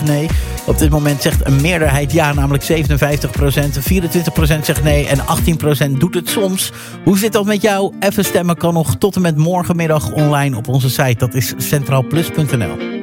nee. Op dit moment zegt een meerderheid ja, namelijk 57%. 24% zegt nee en 18% doet het soms. Hoe zit dat met jou? Even stemmen kan nog tot en met morgenmiddag online op onze site. Dat is centraalplus.nl.